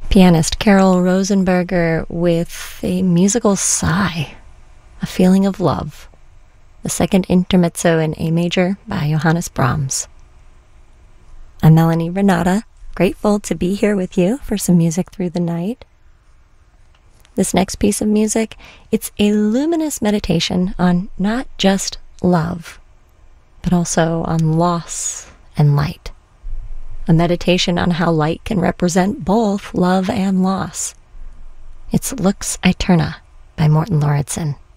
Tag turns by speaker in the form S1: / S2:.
S1: Pianist Carol Rosenberger with a musical sigh, a feeling of love, the second intermezzo in A major by Johannes Brahms. I'm Melanie Renata, grateful to be here with you for some music through the night. This next piece of music, it's a luminous meditation on not just love, but also on loss and light. A meditation on how light can represent both love and loss. It's Lux Aeterna by Morten Lauridsen.